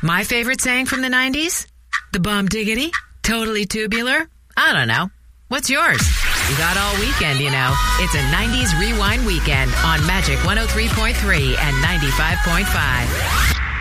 My favorite saying from the 90s? The bum diggity? Totally tubular? I don't know. What's yours? You got all weekend, you know. It's a 90s Rewind weekend on Magic 103.3 and 95.5.